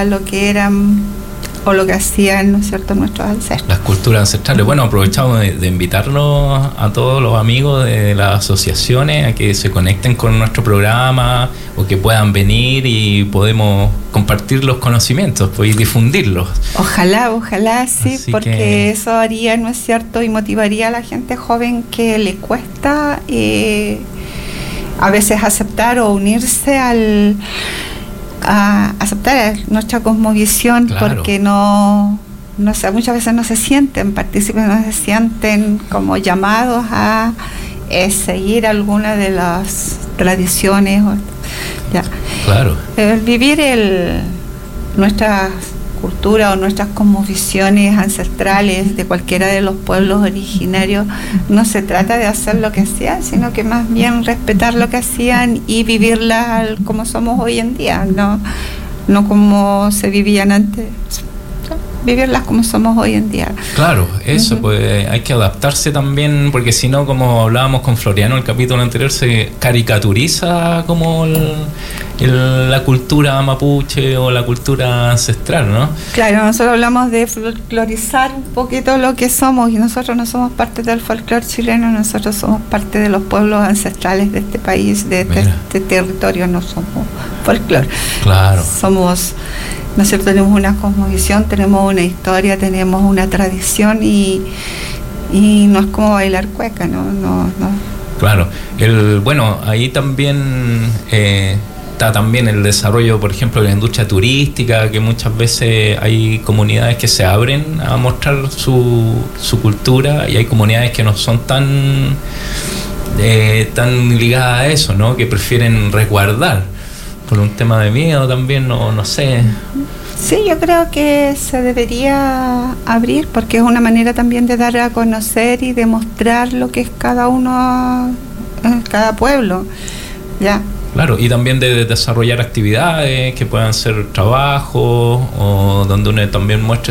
a lo que eran o lo que hacían, ¿no es cierto?, nuestros ancestros. Las culturas ancestrales. Bueno, aprovechamos de invitarlos a todos los amigos de las asociaciones a que se conecten con nuestro programa o que puedan venir y podemos compartir los conocimientos pues, y difundirlos. Ojalá, sí, así porque que eso haría, ¿no es cierto?, y motivaría a la gente joven que le cuesta a veces aceptar o unirse a aceptar nuestra cosmovisión, claro. Porque no sé, muchas veces no se sienten partícipes, no se sienten como llamados a seguir alguna de las tradiciones. Claro. Vivir nuestra cultura o nuestras cosmovisiones ancestrales de cualquiera de los pueblos originarios, no se trata de hacer lo que hacían, sino que más bien respetar lo que hacían y vivirlas como somos hoy en día, no como se vivían antes, vivirlas como somos hoy en día. Claro, eso, pues hay que adaptarse también, porque si no, como hablábamos con Floriano en el capítulo anterior, se caricaturiza como la cultura mapuche o la cultura ancestral, ¿no? Claro, nosotros hablamos de folclorizar un poquito lo que somos, y nosotros no somos parte del folclore chileno, nosotros somos parte de los pueblos ancestrales de este país, de este territorio, no somos folclore. Claro. Somos, ¿no es cierto?, tenemos una cosmovisión, tenemos una historia, tenemos una tradición y no es como bailar cueca, no. Claro, bueno, ahí también está también el desarrollo, por ejemplo, de la industria turística, que muchas veces hay comunidades que se abren a mostrar su cultura y hay comunidades que no son tan ligadas a eso, ¿no? Que prefieren resguardar por un tema de miedo también, no sé. Sí, yo creo que se debería abrir porque es una manera también de dar a conocer y de mostrar lo que es cada uno, cada pueblo, ya. Claro, y también de desarrollar actividades que puedan ser trabajos o donde uno también muestre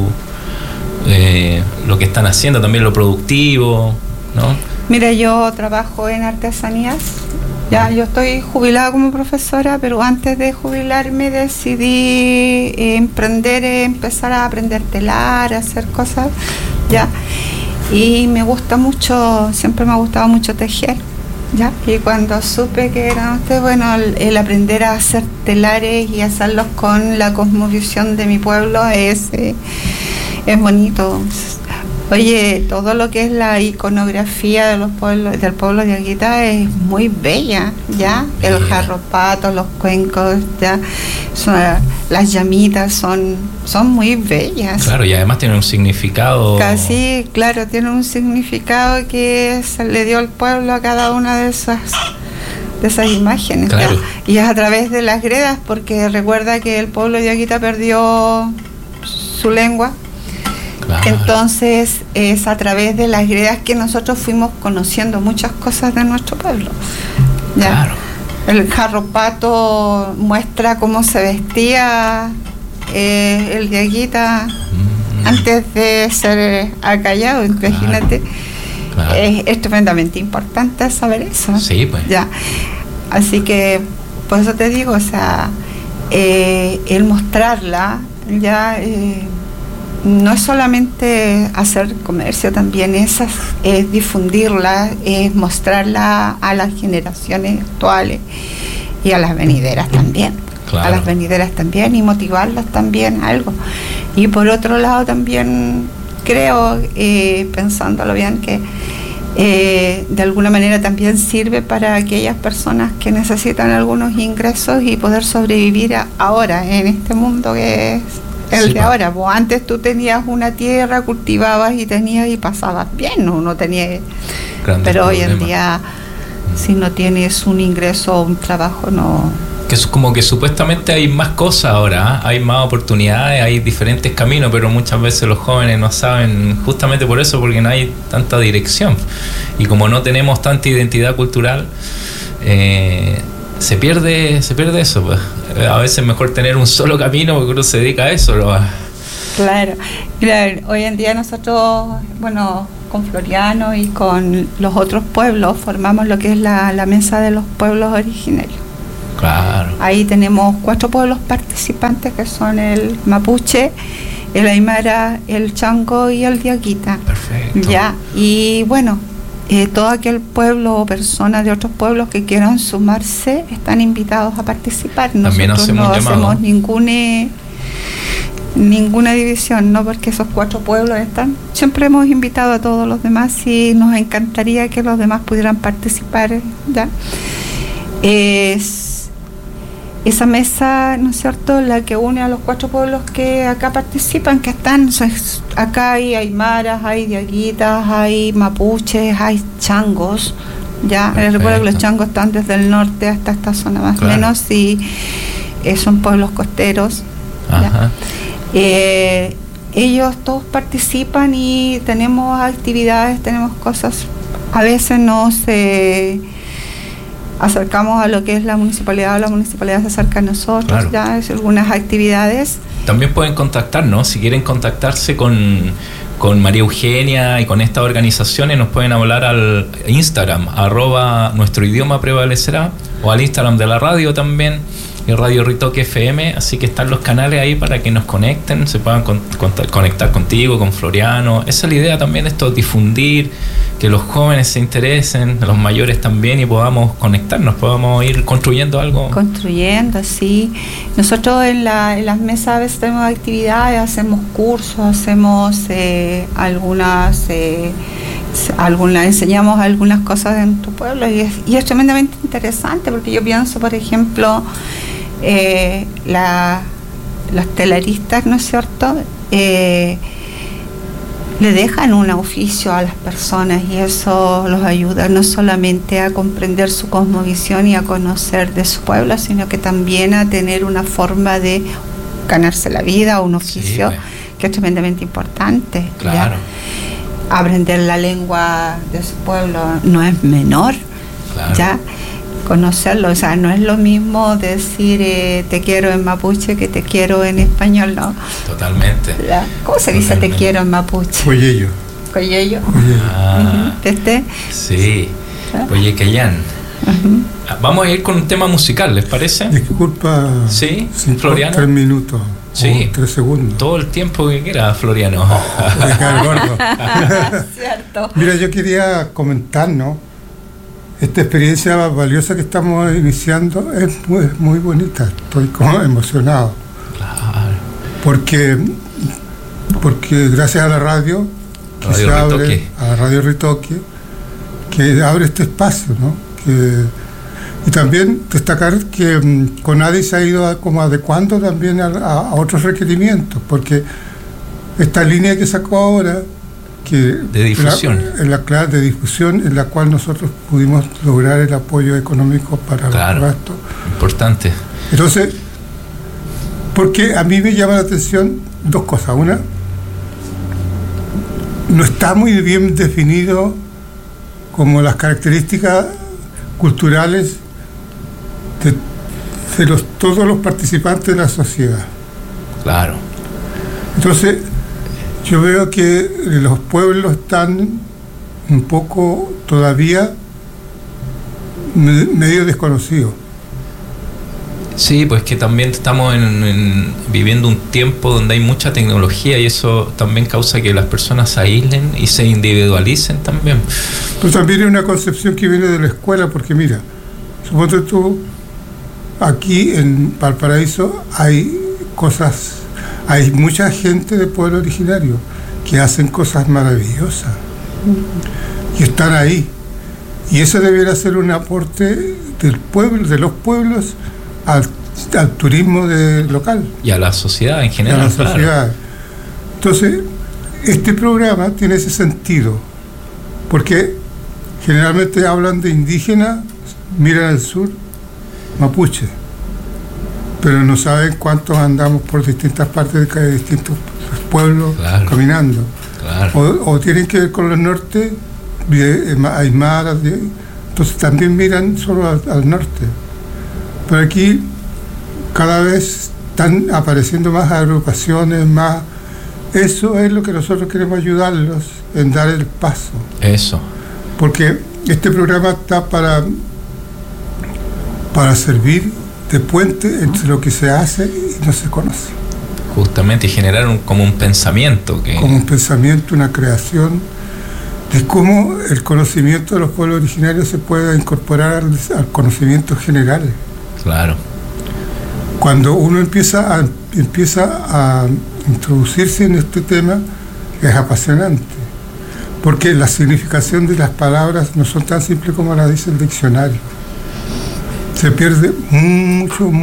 lo que están haciendo, también lo productivo, ¿no? Mira, yo trabajo en artesanías. Ya, yo estoy jubilada como profesora, pero antes de jubilarme decidí empezar a aprender telar, a hacer cosas, ya. Y me gusta mucho, siempre me ha gustado mucho tejer, ya. Y cuando supe que era el aprender a hacer telares y hacerlos con la cosmovisión de mi pueblo es bonito. Oye, todo lo que es la iconografía de los pueblos, del pueblo de Aguita es muy bella, ¿ya? El jarropato, los cuencos, ¿ya? Las llamitas son muy bellas. Claro, y además tienen un significado. Casi, claro, tiene un significado que se le dio al pueblo a cada una de esas imágenes. Claro. Y es a través de las gredas, porque recuerda que el pueblo de Aguita perdió su lengua. Claro. Entonces es a través de las gredas que nosotros fuimos conociendo muchas cosas de nuestro pueblo, ¿ya? Claro. El jarropato muestra cómo se vestía el de Aguita antes de ser acallado, imagínate. Claro. Es tremendamente importante saber eso. Sí, pues. Ya. Así que por eso te digo, o sea, el mostrarla ya no es solamente hacer comercio, también es difundirla, es mostrarla a las generaciones actuales y a las venideras también. Claro. A las venideras también, y motivarlas también a algo. Y por otro lado también creo, pensándolo bien, que de alguna manera también sirve para aquellas personas que necesitan algunos ingresos y poder sobrevivir ahora en este mundo que es el de ahora. Pues antes tú tenías una tierra, cultivabas y pasabas bien, no tenías. Pero hoy en día, si no tienes un ingreso o un trabajo, no. Que es como que supuestamente hay más cosas ahora, ¿eh? Hay más oportunidades, hay diferentes caminos, pero muchas veces los jóvenes no saben, justamente por eso, porque no hay tanta dirección. Y como no tenemos tanta identidad cultural, se pierde eso, pues. A veces es mejor tener un solo camino porque uno se dedica a eso, ¿no? Claro, hoy en día nosotros, con Floriano y con los otros pueblos formamos lo que es la mesa de los pueblos originarios. Claro. Ahí tenemos 4 pueblos participantes que son el mapuche, el aymara, el chango y el diaguita. Perfecto. Ya, y bueno, todo aquel pueblo o personas de otros pueblos que quieran sumarse están invitados a participar. También Nosotros no hacemos ninguna división, ¿no? Porque esos 4 pueblos están. Siempre hemos invitado a todos los demás y nos encantaría que los demás pudieran participar, ¿ya? Esa mesa, ¿no es cierto?, la que une a los 4 pueblos que acá participan, que están, o sea, acá hay aymaras, hay diaguitas, hay mapuches, hay changos, ya. Les recuerdo que los changos están desde el norte hasta esta zona más o menos, y son pueblos costeros. Ajá. Ellos todos participan y tenemos actividades, tenemos cosas. A veces nos acercamos a lo que es la municipalidad se acerca a nosotros, claro. Ya es algunas actividades. También pueden contactarnos, si quieren contactarse con María Eugenia y con estas organizaciones, nos pueden hablar al Instagram, @nuestroidioma-prevalecerá, o al Instagram de la radio también, y Radio Ritoque FM, así que están los canales ahí para que nos conecten, se puedan conectar contigo, con Floriano. Esa es la idea también, esto, difundir, que los jóvenes se interesen, los mayores también, y podamos conectarnos, podamos ir construyendo algo. Construyendo, sí. Nosotros en las mesas a veces tenemos actividades, hacemos cursos, hacemos enseñamos algunas cosas de nuestro pueblo, y es tremendamente interesante, porque yo pienso, por ejemplo, los telaristas, ¿no es cierto?, le dejan un oficio a las personas, y eso los ayuda no solamente a comprender su cosmovisión y a conocer de su pueblo, sino que también a tener una forma de ganarse la vida, un oficio, sí, que es tremendamente importante. Claro. ¿Ya? Aprender la lengua de su pueblo no es menor, claro. Ya conocerlo, o sea, no es lo mismo decir te quiero en mapuche que te quiero en español, ¿no? Totalmente. ¿Cómo se dice te quiero en mapuche? Coyello. Coyello. ¿Este? Sí, Coyequellán. Vamos a ir con un tema musical, ¿les parece? Disculpa. Sí, Floriano. 3 minutos. Sí, 3 segundos. Todo el tiempo que quiera, Floriano. Me cae gordo. Cierto. Mira, yo quería comentar, ¿no? Esta experiencia valiosa que estamos iniciando es muy bonita. Estoy como emocionado. Claro. Porque gracias a la radio a Radio Ritoque, que abre este espacio, ¿no? Y también destacar que CONADI se ha ido como adecuando también a otros requerimientos, porque esta línea que sacó ahora, de difusión, de difusión, en la cual nosotros pudimos lograr el apoyo económico para claro, los gastos. Importante. Entonces, porque a mí me llama la atención 2 cosas. Una, no está muy bien definido como las características culturales de todos los participantes de la sociedad. Claro. Entonces, yo veo que los pueblos están un poco todavía medio desconocidos. Sí, pues que también estamos viviendo un tiempo donde hay mucha tecnología, y eso también causa que las personas se aíslen y se individualicen también. Pero también es una concepción que viene de la escuela, porque mira, suponte tú, aquí en Valparaíso hay mucha gente de pueblo originario que hacen cosas maravillosas y están ahí, y eso debería ser un aporte del pueblo, de los pueblos al turismo local y a la sociedad en general. A la sociedad. Claro. Entonces, este programa tiene ese sentido, porque generalmente hablan de indígenas, miran al sur, mapuche, pero no saben cuántos andamos por distintas partes de distintos pueblos, claro, caminando. Claro. O tienen que ver con los norte, aymaras, entonces también miran solo al norte. Pero aquí cada vez están apareciendo más agrupaciones, más. Eso es lo que nosotros queremos ayudarlos en dar el paso. Eso. Porque este programa está para servir de puente entre lo que se hace y no se conoce. Justamente, y generar como un pensamiento. Como un pensamiento, una creación de cómo el conocimiento de los pueblos originarios se puede incorporar al conocimiento general. Claro. Cuando uno empieza a introducirse en este tema, es apasionante, porque la significación de las palabras no son tan simples como las dice el diccionario. Se pierde mucho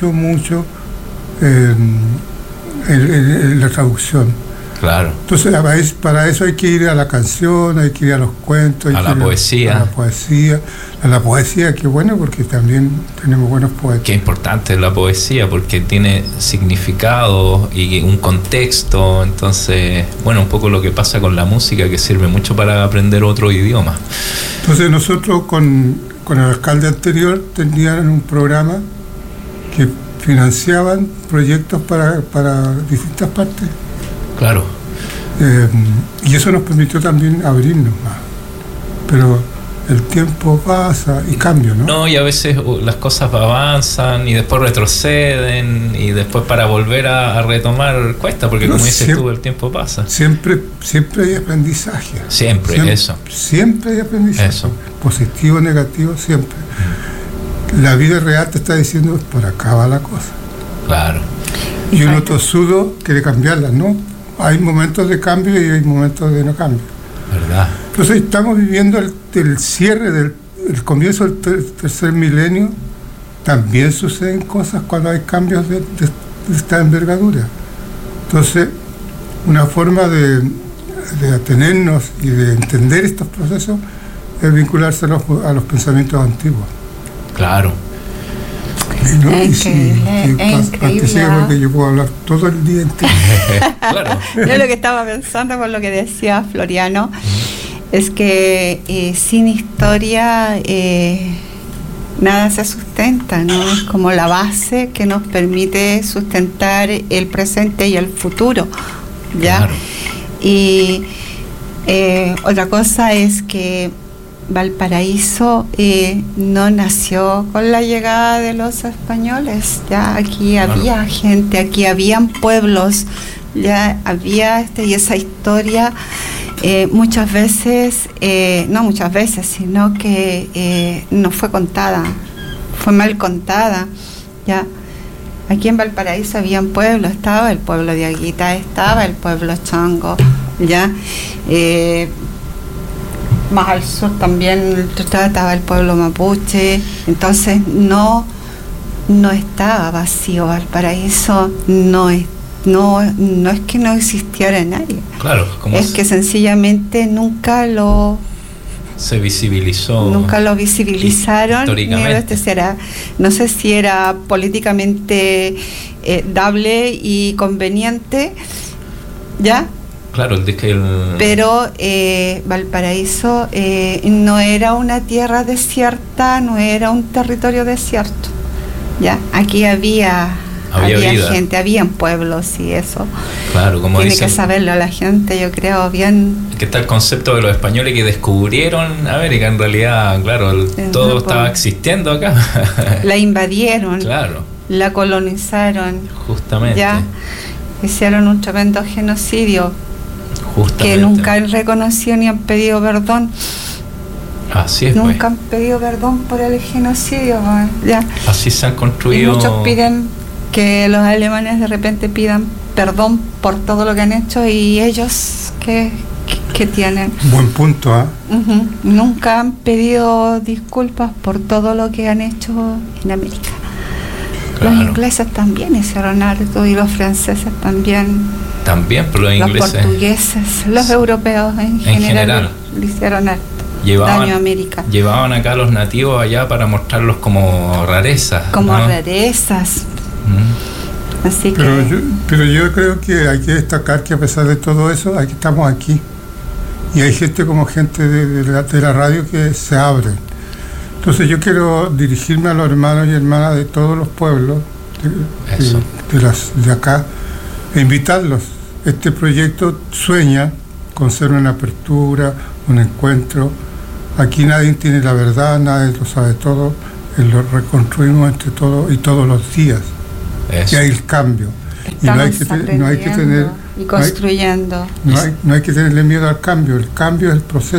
en la traducción. Claro. Entonces, para eso hay que ir a la canción, hay que ir a los cuentos, a la poesía. A la poesía, qué bueno, porque también tenemos buenos poetas. Qué importante es la poesía, porque tiene significado y un contexto. Entonces, bueno, un poco lo que pasa con la música, que sirve mucho para aprender otro idioma. Entonces, nosotros con el alcalde anterior tenían un programa que financiaban proyectos para distintas partes. Claro. Y eso nos permitió también abrirnos más. Pero el tiempo pasa y cambia, ¿no? No, y a veces las cosas avanzan y después retroceden, y después para volver a retomar cuesta, porque como dices tú, el tiempo pasa. Siempre hay aprendizaje. Siempre hay aprendizaje. Eso. Positivo, negativo, siempre. La vida real te está diciendo, por acá va la cosa. Claro. Y uno tosudo quiere cambiarla, ¿no? Hay momentos de cambio y hay momentos de no cambio. ¿Verdad? Entonces estamos viviendo el cierre el comienzo del tercer milenio. También suceden cosas cuando hay cambios de esta envergadura. Entonces, una forma de atenernos y de entender estos procesos es vincularse a los pensamientos antiguos. Claro. ¿No? Es increíble. Porque yo puedo hablar todo el día entero. Claro. Yo lo que estaba pensando por lo que decía Floriano es que sin historia nada se sustenta, ¿no? Es como la base que nos permite sustentar el presente y el futuro, ¿ya? Claro. Y otra cosa es que Valparaíso no nació con la llegada de los españoles, ya aquí había gente, aquí habían pueblos, ya había y esa historia muchas veces, no muchas veces, sino que no fue contada, fue mal contada, ya. Aquí en Valparaíso habían pueblos, estaba el pueblo de Aguita, estaba el pueblo Chango, ya. Más al sur también estaba el pueblo mapuche, entonces no estaba vacío Valparaíso, no es que no existiera nadie. Claro, es que sencillamente nunca lo visibilizaron. Históricamente. No sé si era políticamente dable y conveniente, ¿ya? Claro, pero Valparaíso no era una tierra desierta, no era un territorio desierto. Ya, aquí había gente, habían pueblos y eso. Claro, como tiene que saberlo la gente, yo creo, bien. Que está el concepto de los españoles que descubrieron América, en realidad, claro, todo estaba existiendo acá. La invadieron, claro, la colonizaron, justamente. Ya hicieron un tremendo genocidio. Justamente. Que nunca han reconocido ni han pedido perdón. Así es. Nunca han pedido perdón por el genocidio. Ya. Así se han construido. Y muchos piden que los alemanes de repente pidan perdón por todo lo que han hecho, y ellos ¿qué tienen? Buen punto, ¿ah? Uh-huh. Nunca han pedido disculpas por todo lo que han hecho en América. Claro. Los ingleses también hicieron harto, y los franceses también. También, pero los ingleses. Los portugueses, los europeos en general le hicieron harto daño a América. Llevaban acá a los nativos allá para mostrarlos como rarezas. Como rarezas. Así pero yo creo que hay que destacar que a pesar de todo eso, aquí estamos aquí. Y hay gente como gente de la radio que se abre. Entonces yo quiero dirigirme a los hermanos y hermanas de todos los pueblos de acá e invitarlos. Este proyecto sueña con ser una apertura, un encuentro. Aquí nadie tiene la verdad, nadie lo sabe todo. lo reconstruimos entre todos y todos los días. Eso. Y hay el cambio. Y no hay que tener y construyendo. No hay que tenerle miedo al cambio. El cambio es el proceso,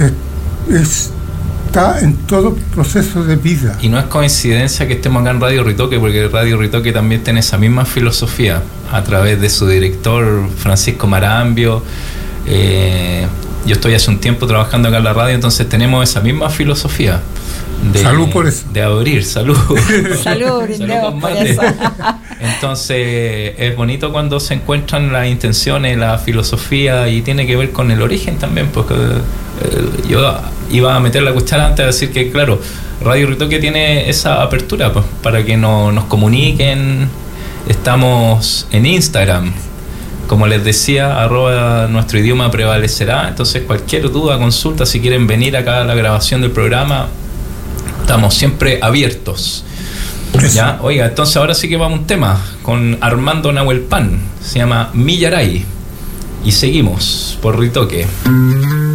está en todo proceso de vida. Y no es coincidencia que estemos acá en Radio Ritoque, porque Radio Ritoque también tiene esa misma filosofía a través de su director Francisco Marambio. Yo estoy hace un tiempo trabajando acá en la radio, entonces tenemos esa misma filosofía. Salud por eso. De abrir, salud. Salud, brindemos por eso. Entonces es bonito cuando se encuentran las intenciones, la filosofía, y tiene que ver con el origen también, porque yo iba a meter la cuchara antes de decir que, claro, Radio Ritoque tiene esa apertura, pues, para que nos comuniquen. Estamos en Instagram, como les decía, @nuestro idioma prevalecerá. Entonces cualquier duda, consulta, si quieren venir acá a la grabación del programa, estamos siempre abiertos. ¿Ya? Oiga, entonces ahora sí que vamos a un tema con Armando Nahuelpan, se llama Millaray, y seguimos por Ritoque.